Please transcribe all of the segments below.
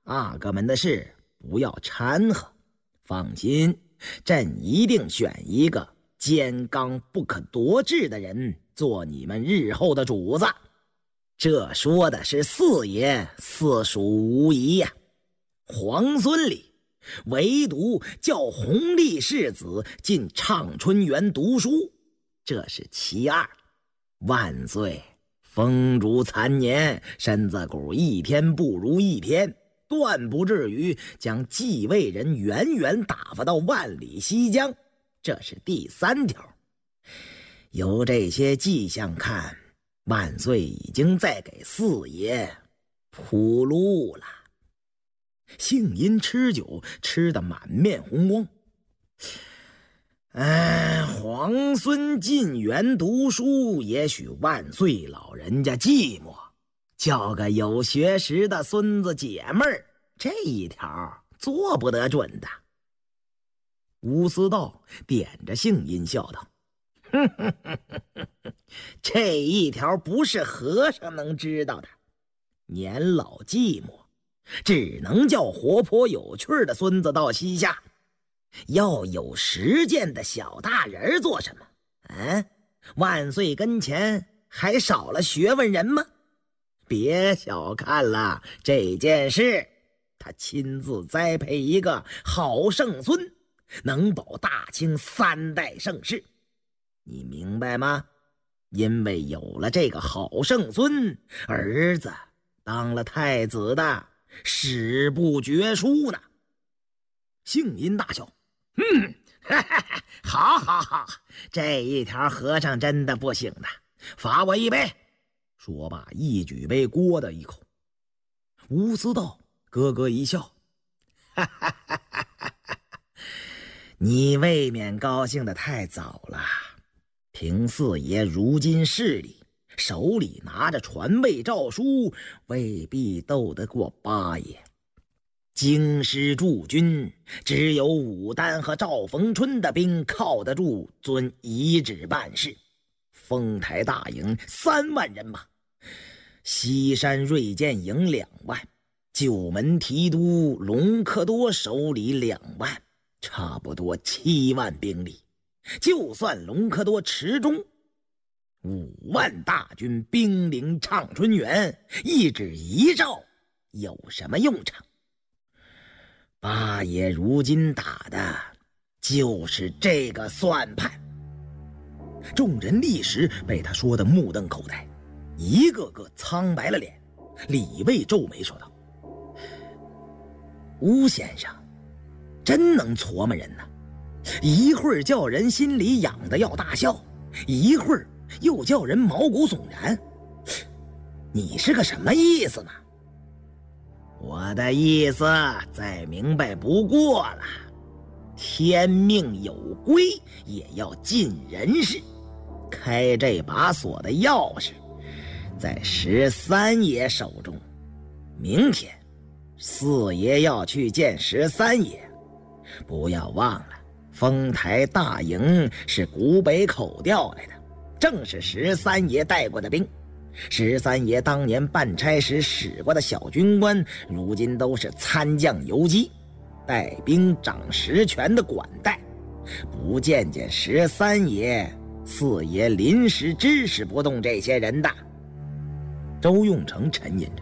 阿哥们的事不要掺和，放心，朕一定选一个坚刚不可夺志的人做你们日后的主子。这说的是四爷，四属无疑呀。皇孙里唯独叫弘历世子进畅春园读书，这是其二。万岁风烛残年，身子骨一天不如一天，断不至于将继位人远远打发到万里西疆，这是第三条。由这些迹象看，万岁已经在给四爷铺路了。姓殷吃酒吃得满面红光。皇孙进园读书，也许万岁老人家寂寞，叫个有学识的孙子姐妹儿，这一条做不得准的。吴思道点着姓殷笑道：这一条不是和尚能知道的。年老寂寞，只能叫活泼有趣的孙子到西夏。要有实践的小大人做什么？万岁跟前还少了学问人吗？别小看了这件事，他亲自栽培一个好圣孙，能保大清3代盛世。你明白吗？因为有了这个好圣孙，儿子当了太子的史不绝书呢。姓殷大笑：好，这一条和尚真的不行的，罚我一杯。说罢一举杯锅的一口。吴思道咯咯一笑：你未免高兴得太早了。凭四爷如今势力，手里拿着传位诏书，未必斗得过八爷。京师驻军只有武丹和赵逢春的兵靠得住遵遗旨办事。丰台大营3万人马，西山锐剑营2万，九门提督隆科多手里2万，差不多7万兵力。就算隆科多持中，5万大军兵临畅春园，一旨一诏有什么用场？八爷如今打的就是这个算盘。众人立时被他说得目瞪口呆，一个个苍白了脸。李卫皱眉说道：吴先生真能琢磨人呢，一会儿叫人心里痒的要大笑，一会儿又叫人毛骨悚然。你是个什么意思呢？我的意思再明白不过了，天命有归，也要尽人事。开这把锁的钥匙在13爷手中，明天四爷要去见13爷，不要忘了丰台大营是古北口调来的，正是13爷带过的兵。13爷当年办差时使过的小军官，如今都是参将游击，带兵掌实权的管带。不见见13爷，四爷临时支持不动这些人的。周用成沉吟着：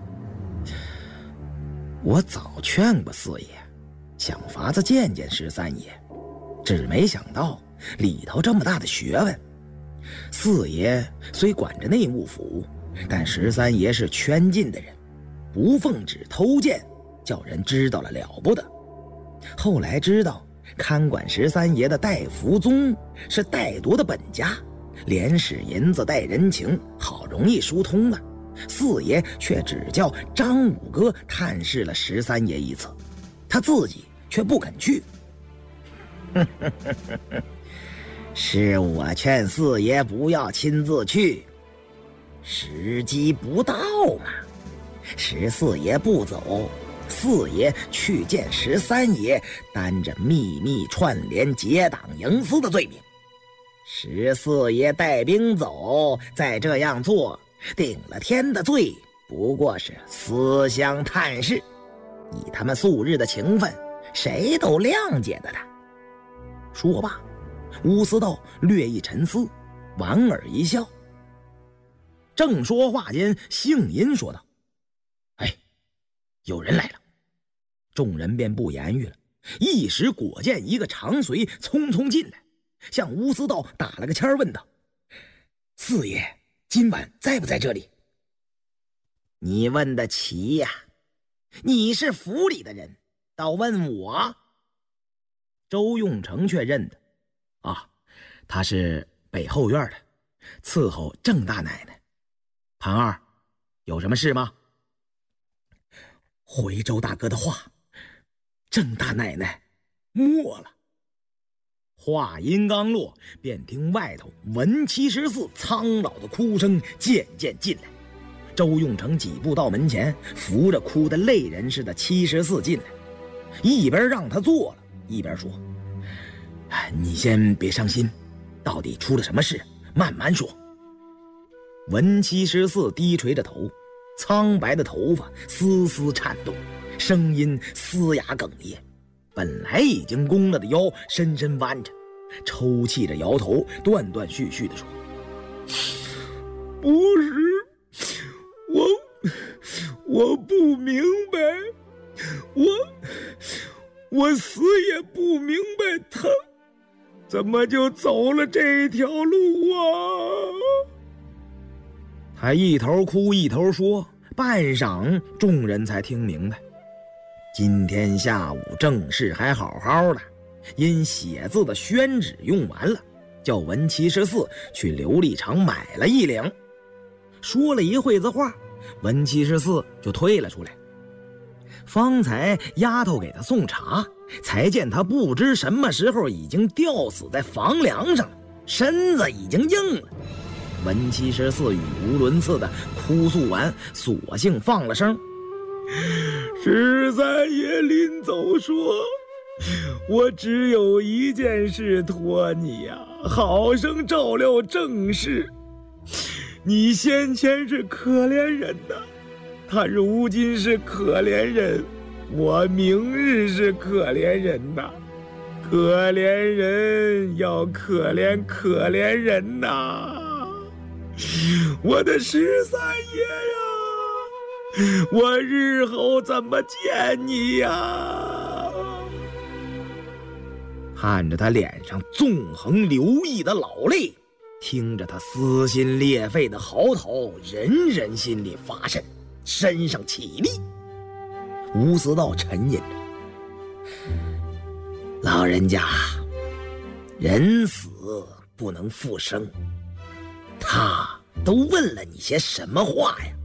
我早劝过四爷，想法子见见13爷，只没想到里头这么大的学问。四爷虽管着内务府，但13爷是圈禁的人，不奉旨偷剑，叫人知道了了不得。后来知道看管13爷的戴福宗是戴铎的本家，连使银子带人情，好容易疏通了。四爷却只叫张五哥探视了13爷一次，他自己却不肯去。是我劝四爷不要亲自去，时机不到嘛。14爷不走，四爷去见13爷，担着秘密串联结党营私的罪名。14爷带兵走，再这样做，顶了天的罪不过是思乡探视。 以他们素日的情分，谁都谅解的他。说罢，乌思道略一沉思，莞尔一笑。正说话间，姓殷说道：“哎，有人来了。”众人便不言语了，一时果见一个长随匆匆进来，向乌思道打了个签，问道：“四爷今晚在不在这里？”“你问得奇呀，你是府里的人，倒问我。”周用成却认得：“啊，他是北后院的，伺候郑大奶奶。潘二，有什么事吗？”“回周大哥的话，郑大奶奶没了。”话音刚落，便听外头文74苍老的哭声渐渐进来。周用成几步到门前，扶着哭得泪人似的74进来，一边让他坐了，一边说：“你先别伤心，到底出了什么事，慢慢说。”文74低垂着头，苍白的头发丝丝颤动，声音嘶哑哽咽，本来已经弓了的腰深深弯着，抽泣着摇头，断断续续地说：“不是，我不明白，我死也不明白他怎么就走了这条路啊！”他一头哭一头说，半晌众人才听明白，今天下午正事还好好的，因写字的宣纸用完了，叫文74去琉璃厂买了1领。说了一会子话，文74就退了出来。方才丫头给他送茶，才见他不知什么时候已经吊死在房梁上了，身子已经硬了。文74语无伦次的哭诉完，索性放了声：“13爷临走说，我只有一件事托你呀，好生照料正事。你先前是可怜人的，他如今是可怜人，我明日是可怜人的。可怜人要可怜可怜人呐！我的13爷呀，我日后怎么见你呀？”看着他脸上纵横流溢的老泪，听着他撕心裂肺的嚎啕，人人心里发瘆，身上起立。吴思道沉吟着：“老人家，人死不能复生，他都问了你些什么话呀？”“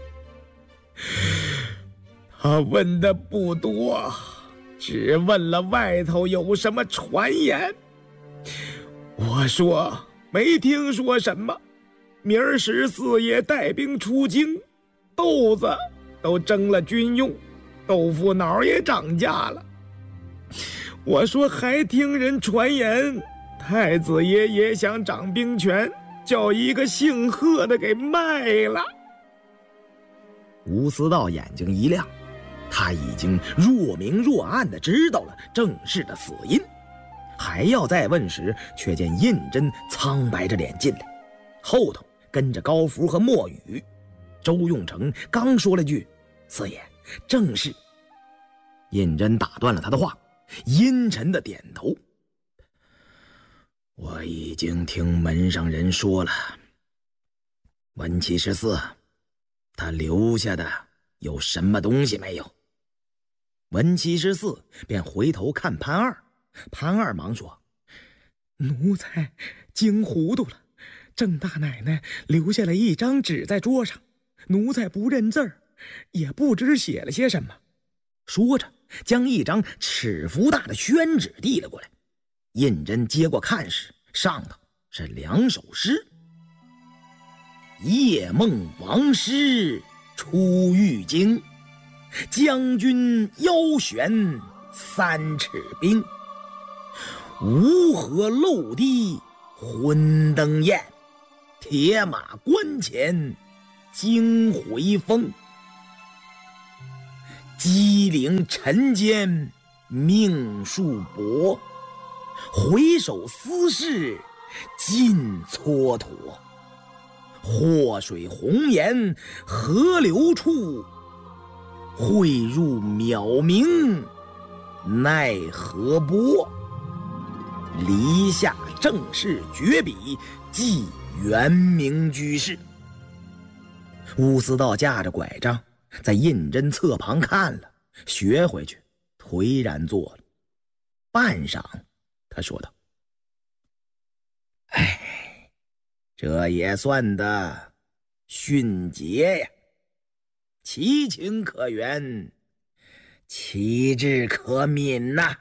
他问的不多，只问了外头有什么传言。我说没听说什么，明儿14爷带兵出京，豆子都征了军用，豆腐脑也涨价了。我说还听人传言，太子爷也想掌兵权，叫一个姓贺的给卖了。”吴思道眼睛一亮，他已经若明若暗地知道了郑氏的死因，还要再问时，却见胤禛苍白着脸进来，后头跟着高福和莫雨。周用成刚说了句“四爷，正是”，胤禛打断了他的话，阴沉的点头：“我已经听门上人说了，文74他留下的有什么东西没有？”文74便回头看潘二，潘二忙说：“奴才惊糊涂了，郑大奶奶留下了一张纸在桌上，奴才不认字儿，也不知写了些什么。”说着将一张尺幅大的宣纸递了过来。胤禛接过看时，上头是2首诗：“夜梦王师出狱京，将军腰悬3尺冰。吴河漏滴昏灯焰，铁马关前惊回风。 机灵尘间命数薄，回首思事尽蹉跎。祸水红颜河流处，汇入渺冥奈何波。篱下正是绝笔，寄元明居士。钨思道架着拐杖在胤禛侧旁看了，学回去，颓然坐了。半晌，他说道：“哎，这也算得迅捷呀，其情可原，其志可悯呐。”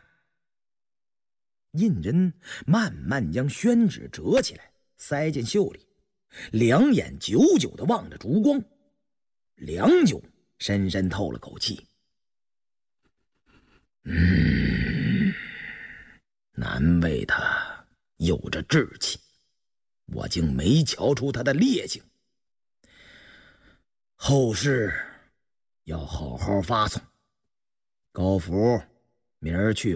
胤禛慢慢将宣纸折起来，塞进袖里，两眼久久地望着烛光，良久，深深透了口气。难为他有着志气，我竟没瞧出他的烈性。后事要好好发送。高福明儿去